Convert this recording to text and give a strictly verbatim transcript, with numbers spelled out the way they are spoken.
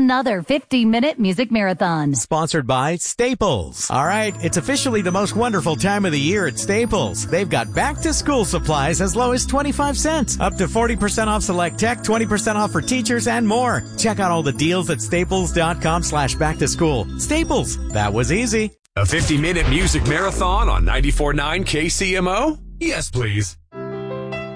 another fifty-minute music marathon. Sponsored by Staples. All right, it's officially the most wonderful time of the year at Staples. They've got back-to-school supplies as low as twenty-five cents, up to forty percent off select tech, twenty percent off for teachers, and more. Check out all the deals at staples.com slash back to school. Staples, that was easy. A fifty-minute music marathon on ninety-four point nine K C M O? Yes, please.